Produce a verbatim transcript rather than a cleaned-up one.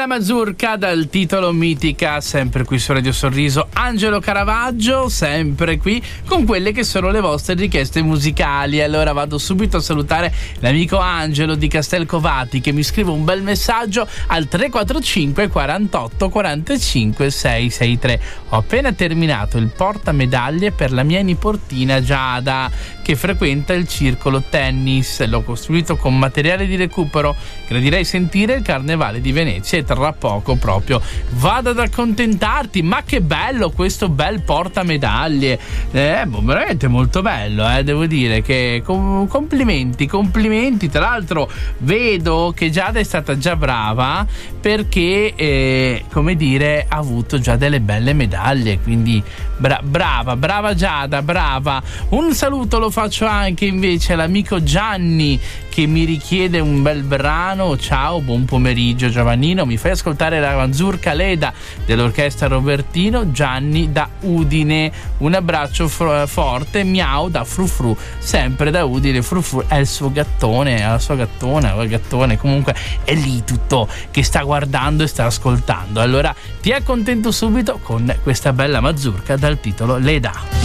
mazurka dal titolo Mitica, sempre qui su Radio Sorriso. Angelo Caravaggio, sempre qui con quelle che sono le vostre richieste musicali. Allora vado subito a salutare l'amico Angelo di Castelcovati che mi scrive un bel messaggio al tre quattro cinque quarantotto quarantacinque seicentosessantatré. Ho appena terminato il portamedaglie per la mia nipotina Giada che frequenta il circolo tennis. L'ho costruito con materiale di recupero. Gradirei sentire il Carnevale di Venezia e tra poco proprio vado ad accontentarti. Ma che bello questo bel portamedaglie, eh, veramente molto bello, eh, devo dire che com- complimenti complimenti. Tra l'altro vedo che Giada è stata già brava perché eh, come dire ha avuto già delle belle medaglie, quindi bra- brava brava Giada, brava. Un saluto lo faccio anche invece all'amico Gianni che mi richiede un bel brano. Ciao, buon pomeriggio Giovannino, mi fai ascoltare la mazurka Leda dell'orchestra Robertino. Gianni da Udine, un abbraccio f- forte, miau da Frufru, sempre da Udine. Frufru è il suo gattone, è la sua gattona, il gattone comunque è lì tutto che sta guardando e sta ascoltando. Allora ti accontento subito con questa bella mazurka dal titolo Leda.